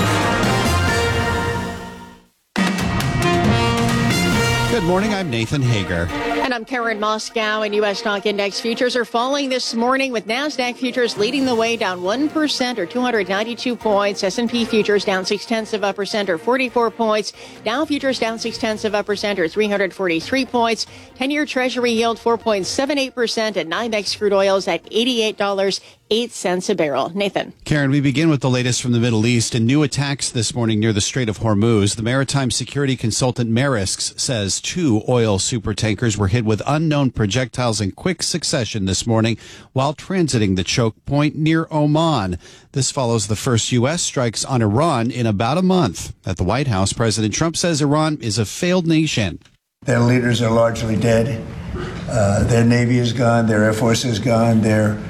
Good morning, I'm Nathan Hager. And I'm Karen Moscow, and U S stock index futures are falling this morning with NASDAQ futures leading the way down one percent or two hundred ninety-two points. S and P futures down six tenths of a percent or forty-four points. Dow futures down six tenths of a percent or three hundred forty-three points. ten-year Treasury yield four point seven eight percent and NYMEX crude oils at eighty-eight dollars and eight cents a barrel. Nathan. Karen, we begin with the latest from the Middle East and new attacks this morning near the Strait of Hormuz. The maritime security consultant Maersk says two oil supertankers were hit with unknown projectiles in quick succession this morning while transiting the choke point near Oman. This follows the first U S strikes on Iran in about a month. At the White House, President Trump says Iran is a failed nation. Their leaders are largely dead. Uh, their Navy is gone. Their Air Force is gone. Their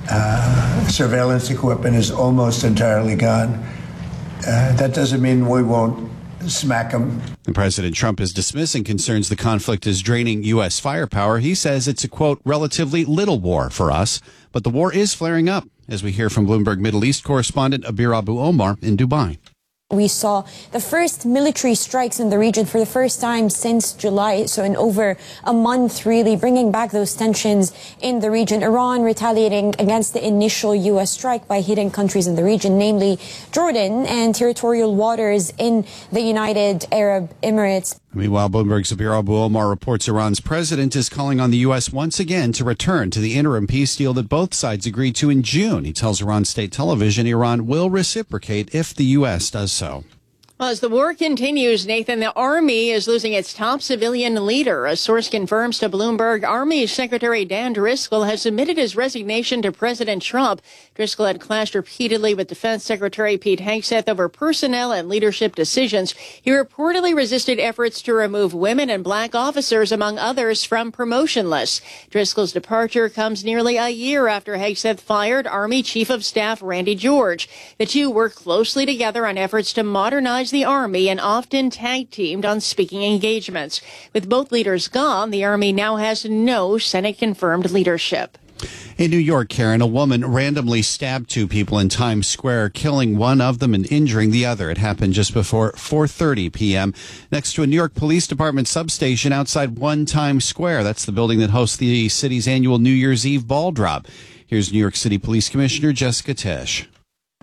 uh, surveillance equipment is almost entirely gone. Uh, that doesn't mean we won't smack them. And President Trump is dismissing concerns the conflict is draining U S firepower. He says it's a, quote, relatively little war for us, but the war is flaring up, as we hear from Bloomberg Middle East correspondent Abir Abu Omar in Dubai. We saw the first military strikes in the region for the first time since July, so in over a month, really bringing back those tensions in the region. Iran retaliating against the initial U S strike by hitting countries in the region, namely Jordan and territorial waters in the United Arab Emirates. Meanwhile, Bloomberg's Abir Abu Omar reports Iran's president is calling on the U S once again to return to the interim peace deal that both sides agreed to in June. He tells Iran state television Iran will reciprocate if the U S does so. Well, as the war continues, Nathan, the Army is losing its top civilian leader. A source confirms to Bloomberg Army Secretary Dan Driscoll has submitted his resignation to President Trump. Driscoll had clashed repeatedly with Defense Secretary Pete Hegseth over personnel and leadership decisions. He reportedly resisted efforts to remove women and black officers, among others, from promotion lists. Driscoll's departure comes nearly a year after Hegseth fired Army Chief of Staff Randy George. The two worked closely together on efforts to modernize the Army and often tag-teamed on speaking engagements. With both leaders gone, the Army now has no Senate-confirmed leadership. In New York, Karen, a woman randomly stabbed two people in Times Square, killing one of them and injuring the other. It happened just before four thirty p.m. next to a New York Police Department substation outside One Times Square. That's the building that hosts the city's annual New Year's Eve ball drop. Here's New York City Police Commissioner Jessica Tisch.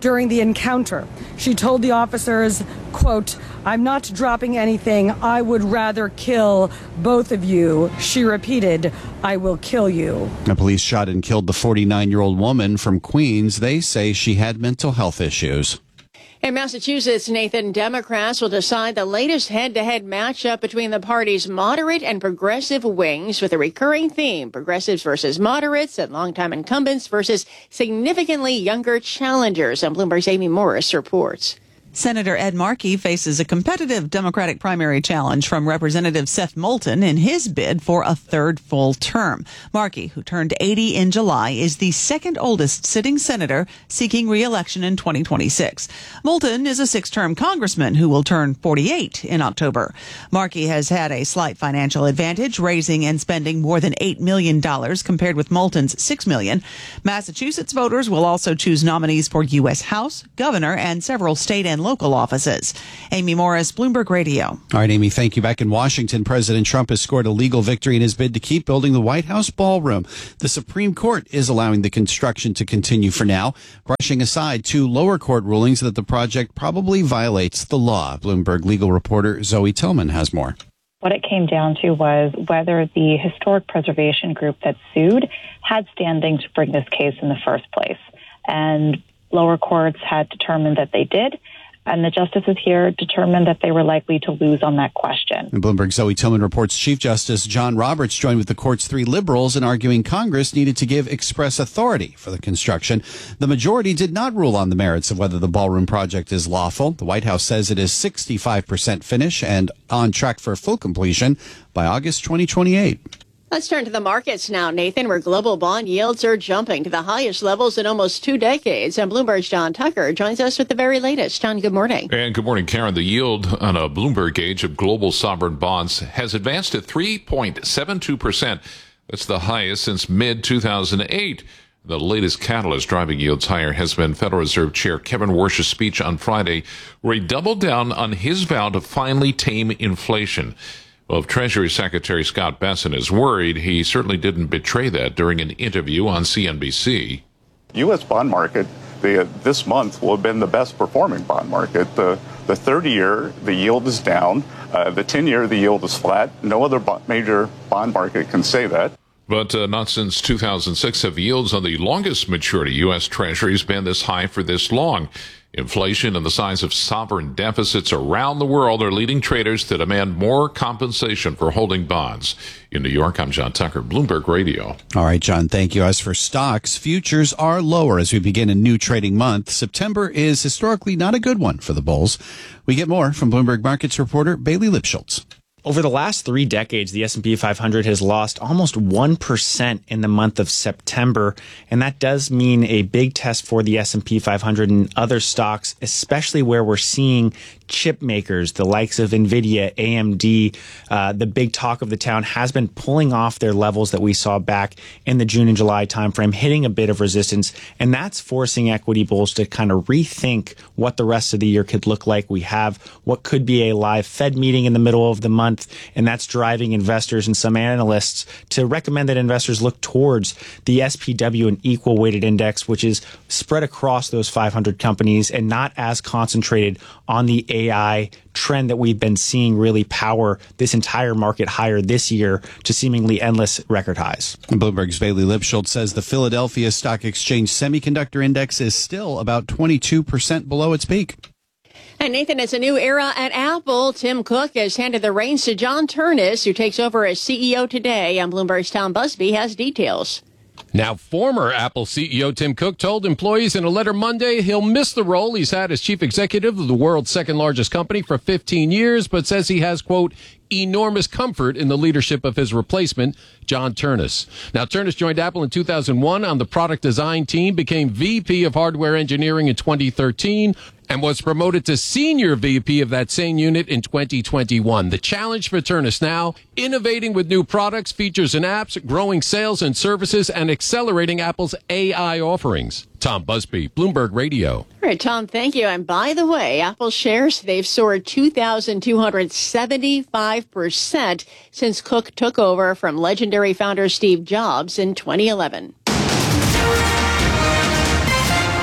During the encounter, she told the officers, quote, "I'm not dropping anything. I would rather kill both of you." She repeated, "I will kill you." The police shot and killed the forty-nine-year-old woman from Queens. They say she had mental health issues. In Massachusetts, Nathan, Democrats will decide the latest head-to-head matchup between the party's moderate and progressive wings with a recurring theme, progressives versus moderates and longtime incumbents versus significantly younger challengers. And Bloomberg's Amy Morris reports. Senator Ed Markey faces a competitive Democratic primary challenge from Representative Seth Moulton in his bid for a third full term. Markey, who turned eighty in July, is the second oldest sitting senator seeking re-election in twenty twenty-six. Moulton is a six-term congressman who will turn forty-eight in October. Markey has had a slight financial advantage, raising and spending more than eight million dollars compared with Moulton's six million dollars. Massachusetts voters will also choose nominees for U S House, governor, and several state and local offices. Amy Morris, Bloomberg Radio. All right, Amy, thank you. Back in Washington, President Trump has scored a legal victory in his bid to keep building the White House ballroom. The Supreme Court is allowing the construction to continue for now, brushing aside two lower court rulings that the project probably violates the law. Bloomberg legal reporter Zoe Tillman has more. What it came down to was whether the historic preservation group that sued had standing to bring this case in the first place. And lower courts had determined that they did. And the justices here determined that they were likely to lose on that question. And Bloomberg's Zoe Tillman reports Chief Justice John Roberts joined with the court's three liberals in arguing Congress needed to give express authority for the construction. The majority did not rule on the merits of whether the ballroom project is lawful. The White House says it is sixty-five percent finished and on track for full completion by August twenty twenty-eight. Let's turn to the markets now, Nathan, where global bond yields are jumping to the highest levels in almost two decades. And Bloomberg's John Tucker joins us with the very latest. John, good morning. And good morning, Karen. The yield on a Bloomberg gauge of global sovereign bonds has advanced to three point seven two percent. That's the highest since mid two thousand eight. The latest catalyst driving yields higher has been Federal Reserve Chair Kevin Warsh's speech on Friday, where he doubled down on his vow to finally tame inflation. Well, if Treasury Secretary Scott Bessent is worried, he certainly didn't betray that during an interview on C N B C. U S bond market the, this month will have been the best performing bond market. The the thirty-year, the yield is down. Uh, the ten-year, the yield is flat. No other bo- major bond market can say that. But uh, not since two thousand six have yields on the longest maturity U S Treasuries been this high for this long. Inflation and the size of sovereign deficits around the world are leading traders to demand more compensation for holding bonds. In New York, I'm John Tucker, Bloomberg Radio. All right, John, thank you. As for stocks, futures are lower as we begin a new trading month. September is historically not a good one for the bulls. We get more from Bloomberg Markets reporter Bailey Lipschultz. Over the last three decades, the S and P five hundred has lost almost one percent in the month of September, and that does mean a big test for the S and P five hundred and other stocks, especially where we're seeing chip makers, the likes of NVIDIA, A M D, uh, the big talk of the town has been pulling off their levels that we saw back in the June and July timeframe, hitting a bit of resistance, and that's forcing equity bulls to kind of rethink what the rest of the year could look like. We have what could be a live Fed meeting in the middle of the month, and that's driving investors and some analysts to recommend that investors look towards the S P W, an equal weighted index, which is spread across those five hundred companies and not as concentrated on the A I trend that we've been seeing really power this entire market higher this year to seemingly endless record highs. Bloomberg's Bailey Lipschultz says the Philadelphia Stock Exchange Semiconductor Index is still about twenty-two percent below its peak. And Nathan, it's a new era at Apple. Tim Cook has handed the reins to John Ternus, who takes over as C E O today. And Bloomberg's Tom Busby has details. Now, former Apple C E O Tim Cook told employees in a letter Monday he'll miss the role he's had as chief executive of the world's second largest company for fifteen years, but says he has, quote, enormous comfort in the leadership of his replacement, John Ternus. Now, Ternus joined Apple in two thousand one on the product design team, became V P of hardware engineering in twenty thirteen, and was promoted to senior V P of that same unit in twenty twenty-one. The challenge for Ternus now, innovating with new products, features, and apps, growing sales and services, and accelerating Apple's A I offerings. Tom Busby, Bloomberg Radio. All right, Tom, thank you. And by the way, Apple shares, they've soared two thousand two hundred seventy-five percent since Cook took over from legendary founder Steve Jobs in twenty eleven. Time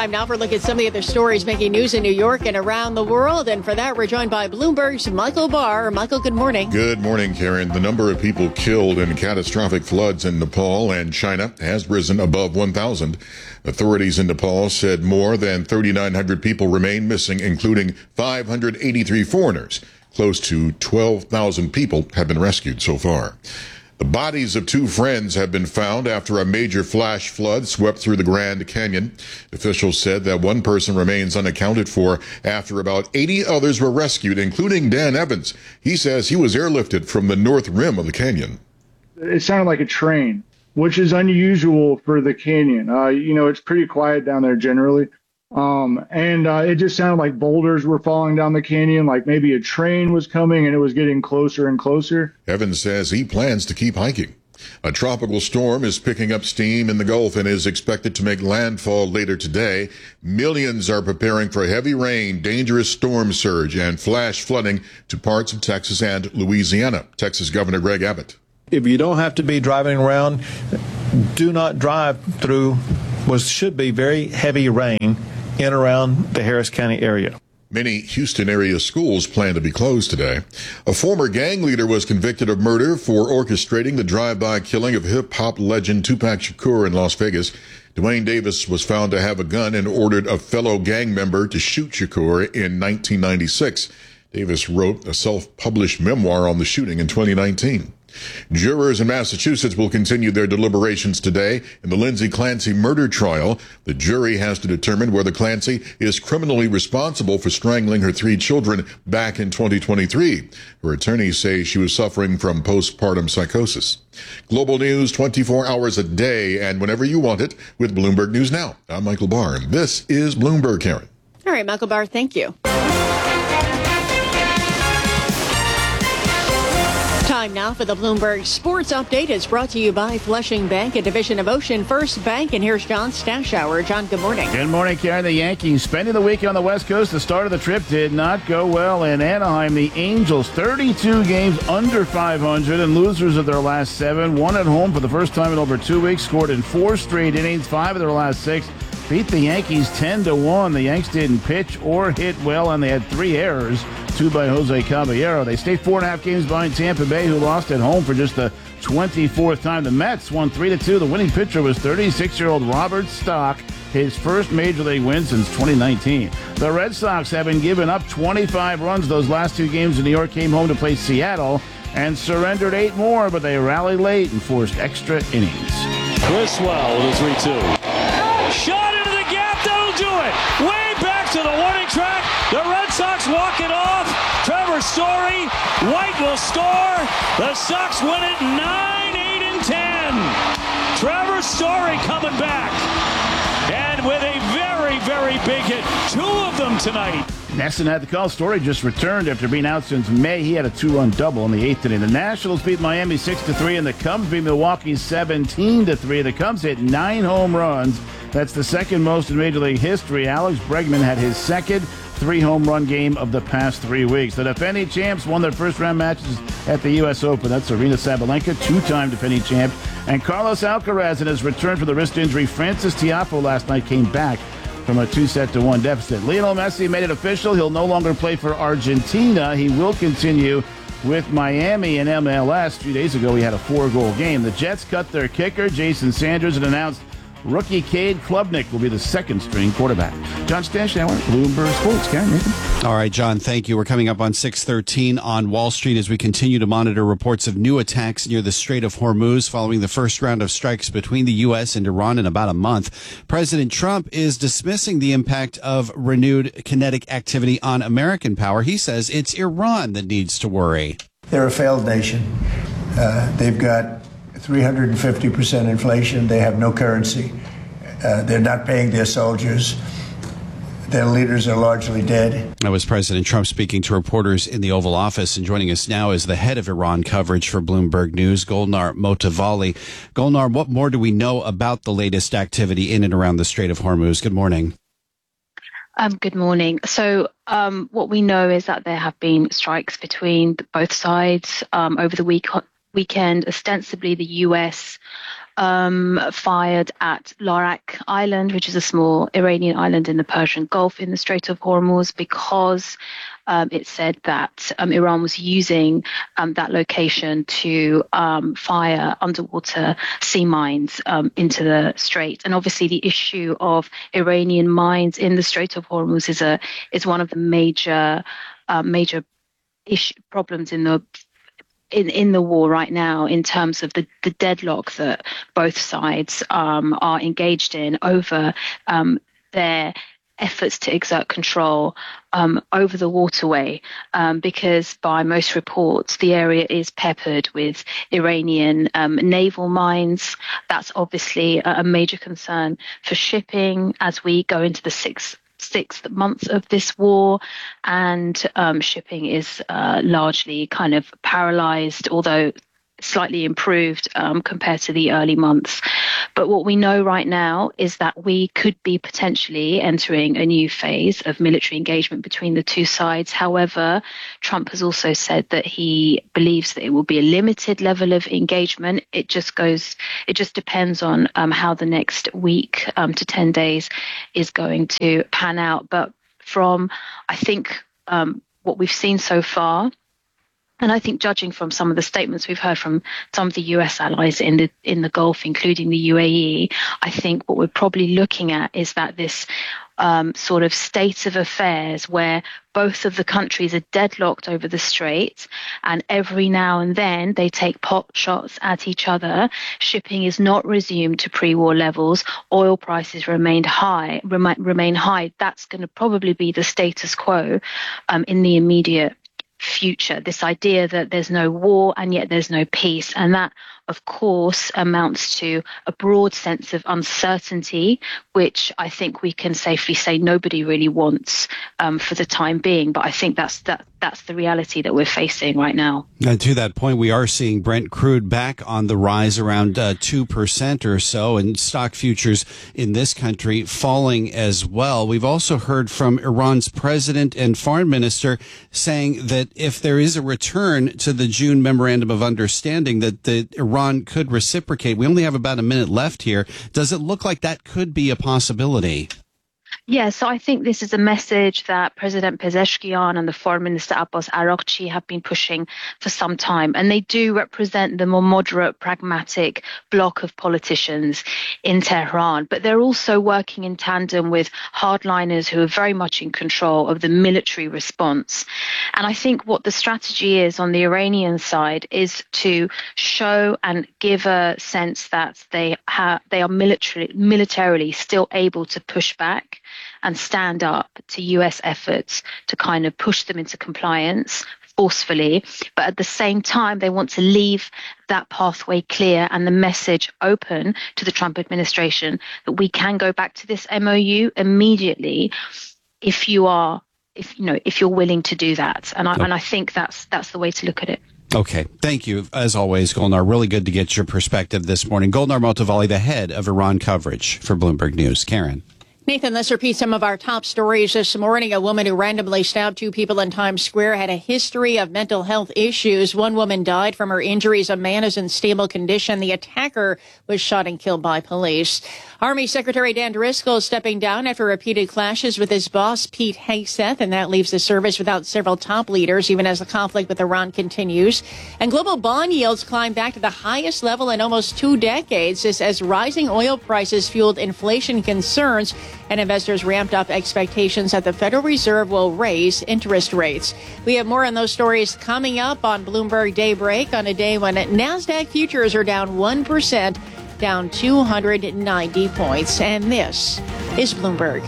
Time now for a look at some of the other stories making news in New York and around the world. And for that, we're joined by Bloomberg's Michael Barr. Michael, good morning. Good morning, Karen. The number of people killed in catastrophic floods in Nepal and China has risen above one thousand. Authorities in Nepal said more than three thousand nine hundred people remain missing, including five hundred eighty-three foreigners. Close to twelve thousand people have been rescued so far. The bodies of two friends have been found after a major flash flood swept through the Grand Canyon. Officials said that one person remains unaccounted for after about eighty others were rescued, including Dan Evans. He says he was airlifted from the north rim of the canyon. It sounded like a train, which is unusual for the canyon. Uh, you know, it's pretty quiet down there generally. Um, and uh, it just sounded like boulders were falling down the canyon, like maybe a train was coming and it was getting closer and closer. Evans says he plans to keep hiking. A tropical storm is picking up steam in the Gulf and is expected to make landfall later today. Millions are preparing for heavy rain, dangerous storm surge, and flash flooding to parts of Texas and Louisiana. Texas Governor Greg Abbott. If you don't have to be driving around, do not drive through what should be very heavy rain in around the Harris County area. Many Houston area schools plan to be closed today. A former gang leader was convicted of murder for orchestrating the drive-by killing of hip-hop legend Tupac Shakur in Las Vegas. Dwayne Davis was found to have a gun and ordered a fellow gang member to shoot Shakur in nineteen ninety-six. Davis wrote a self-published memoir on the shooting in twenty nineteen. Jurors in Massachusetts will continue their deliberations today in the Lindsay Clancy murder trial. The jury has to determine whether Clancy is criminally responsible for strangling her three children back in twenty twenty-three. Her attorneys say she was suffering from postpartum psychosis. Global news twenty-four hours a day and whenever you want it with Bloomberg News Now. I'm Michael Barr, and this is Bloomberg, Karen. All right, Michael Barr, thank you. Time now for the Bloomberg Sports Update. It's brought to you by Flushing Bank, a division of Ocean First Bank. And here's John Stashower. John, good morning. Good morning, Karen. The Yankees spending the week on the West Coast. The start of the trip did not go well in Anaheim. The Angels, thirty-two games under five hundred and losers of their last seven. One at home for the first time in over two weeks. Scored in four straight innings, five of their last six. Beat the Yankees ten to one. The Yanks didn't pitch or hit well, and they had three errors, two by Jose Caballero. They stay four and a half games behind Tampa Bay, who lost at home for just the twenty-fourth time. The Mets won three to two. The winning pitcher was thirty-six-year-old Robert Stock, his first major league win since twenty nineteen. The Red Sox have been giving up twenty-five runs those last two games in New York, came home to play Seattle and surrendered eight more, but they rallied late and forced extra innings. Criswell with a three two. Shot into the gap, that'll do it. Way back to the warning track. The Red Sox walk it off. Trevor Story, White will score. The Sox win it nine, eight, and ten. Trevor Story coming back. And with a very, very big hit. Two of them tonight. Nesson had the call. Story just returned after being out since May. He had a two-run double in the eighth inning. The Nationals beat Miami six to three, and the Cubs beat Milwaukee seventeen to three. The Cubs hit nine home runs. That's the second most in Major League history. Alex Bregman had his second three-home run game of the past three weeks. The defending champs won their first-round matches at the U S Open. That's Arena Sabalenka, two-time defending champ. And Carlos Alcaraz, in his return for the wrist injury, Francis Tiafoe last night came back from a two-set to one deficit. Lionel Messi made it official. He'll no longer play for Argentina. He will continue with Miami and M L S. A few days ago, he had a four-goal game. The Jets cut their kicker, Jason Sanders, and announced rookie Cade Klubnik will be the second-string quarterback. John Stashower, Bloomberg Sports. Karen, Nathan. All right, John, thank you. We're coming up on six thirteen on Wall Street as we continue to monitor reports of new attacks near the Strait of Hormuz following the first round of strikes between the U S and Iran in about a month. President Trump is dismissing the impact of renewed kinetic activity on American power. He says it's Iran that needs to worry. They're a failed nation. Uh, they've got three hundred fifty percent inflation. They have no currency. Uh, they're not paying their soldiers. Their leaders are largely dead. That was President Trump speaking to reporters in the Oval Office. And joining us now is the head of Iran coverage for Bloomberg News, Golnar Motovali. Golnar, what more do we know about the latest activity in and around the Strait of Hormuz? Good morning. Um, good morning. So um, what we know is that there have been strikes between both sides um, over the week. weekend. Ostensibly, the U S um, fired at Lorak Island, which is a small Iranian island in the Persian Gulf in the Strait of Hormuz, because Um, it said that um, Iran was using um, that location to um, fire underwater sea mines um, into the strait. And obviously, the issue of Iranian mines in the Strait of Hormuz is a is one of the major uh, major issue, problems in the in, in the war right now, in terms of the, the deadlock that both sides um, are engaged in over um, their efforts to exert control um, over the waterway, um, because by most reports, the area is peppered with Iranian um, naval mines. That's obviously a, a major concern for shipping as we go into the sixth sixth month of this war, and um, shipping is uh, largely kind of paralyzed, although slightly improved um, compared to the early months. But what we know right now is that we could be potentially entering a new phase of military engagement between the two sides. However, Trump has also said that he believes that it will be a limited level of engagement. It just goes, it just depends on um, how the next week um, to ten days is going to pan out. But from, I think, um, what we've seen so far, and I think, judging from some of the statements we've heard from some of the U S allies in the in the Gulf, including the U A E, I think what we're probably looking at is that this um, sort of state of affairs where both of the countries are deadlocked over the strait, and every now and then they take pot shots at each other. Shipping is not resumed to pre-war levels. Oil prices remained high, remain, remain high. That's going to probably be the status quo um, in the immediate future, this idea that there's no war and yet there's no peace. And that, of course, amounts to a broad sense of uncertainty, which I think we can safely say nobody really wants um, for the time being. But I think that's that that's the reality that we're facing right now. And to that point, we are seeing Brent crude back on the rise, around uh, two percent or so, and stock futures in this country falling as well. We've also heard from Iran's president and foreign minister saying that if there is a return to the June Memorandum of Understanding, that the Iran could reciprocate. We only have about a minute left here. Does it look like that could be a possibility? Yeah, so I think this is a message that President Pezeshkian and the Foreign Minister Abbas Araghchi have been pushing for some time. And they do represent the more moderate, pragmatic bloc of politicians in Tehran. But they're also working in tandem with hardliners who are very much in control of the military response. And I think what the strategy is on the Iranian side is to show and give a sense that they, ha- they are military- militarily still able to push back and stand up to U S efforts to kind of push them into compliance forcefully. But at the same time, they want to leave that pathway clear and the message open to the Trump administration that we can go back to this M O U immediately if you are, if you know, if you're willing to do that. And I, oh. and I think that's that's the way to look at it. Okay. Thank you, as always, Golnar. Really good to get your perspective this morning. Golnar Motovali, the head of Iran coverage for Bloomberg News. Karen. Nathan, let's repeat some of our top stories this morning. A woman who randomly stabbed two people in Times Square had a history of mental health issues. One woman died from her injuries. A man is in stable condition. The attacker was shot and killed by police. Army Secretary Dan Driscoll is stepping down after repeated clashes with his boss, Pete Hegseth, and that leaves the service without several top leaders, even as the conflict with Iran continues. And global bond yields climbed back to the highest level in almost two decades as, as rising oil prices fueled inflation concerns, and investors ramped up expectations that the Federal Reserve will raise interest rates. We have more on those stories coming up on Bloomberg Daybreak on a day when NASDAQ futures are down one percent, down two hundred ninety points. And this is Bloomberg.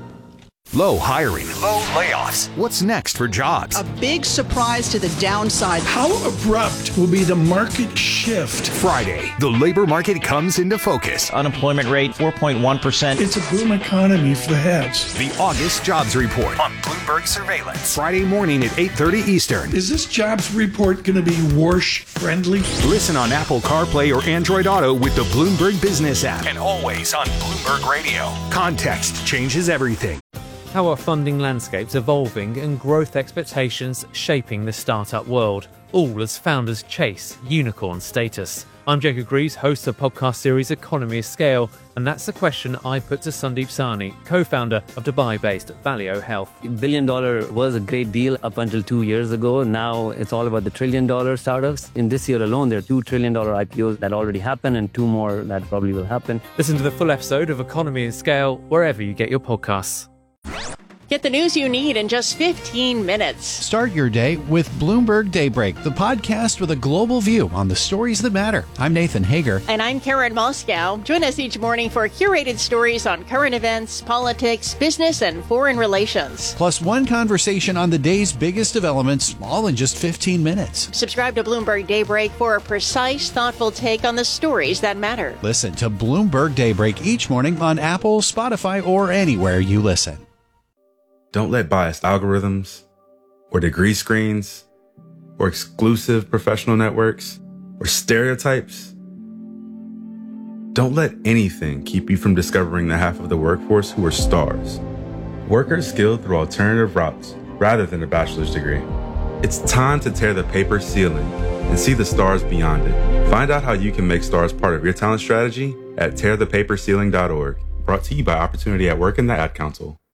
Low hiring, low layoffs. What's next for jobs? A big surprise to the downside. How abrupt will be the market shift? Friday, the labor market comes into focus. Unemployment rate, four point one percent. It's a boom economy for the heads. The August Jobs Report on Bloomberg Surveillance. Friday morning at eight thirty Eastern. Is this jobs report going to be Warsh-friendly? Listen on Apple CarPlay or Android Auto with the Bloomberg Business app. And always on Bloomberg Radio. Context changes everything. How are funding landscapes evolving and growth expectations shaping the startup world, all as founders chase unicorn status? I'm Jacob Greaves, host of the podcast series Economy of Scale, and that's the question I put to Sandeep Sahni, co-founder of Dubai-based Valeo Health. Billion dollar was a great deal up until two years ago. Now it's all about the trillion dollar startups. In this year alone, there are two trillion dollar I P Os that already happened and two more that probably will happen. Listen to the full episode of Economy of Scale wherever you get your podcasts. Get the news you need in just fifteen minutes. Start your day with Bloomberg Daybreak, the podcast with a global view on the stories that matter. I'm Nathan Hager. And I'm Karen Moscow. Join us each morning for curated stories on current events, politics, business, and foreign relations. Plus one conversation on the day's biggest developments, all in just fifteen minutes. Subscribe to Bloomberg Daybreak for a precise, thoughtful take on the stories that matter. Listen to Bloomberg Daybreak each morning on Apple, Spotify, or anywhere you listen. Don't let biased algorithms or degree screens or exclusive professional networks or stereotypes. Don't let anything keep you from discovering the half of the workforce who are stars. Workers skilled through alternative routes rather than a bachelor's degree. It's time to tear the paper ceiling and see the stars beyond it. Find out how you can make stars part of your talent strategy at tear the paper ceiling dot org. Brought to you by Opportunity at Work and the Ad Council.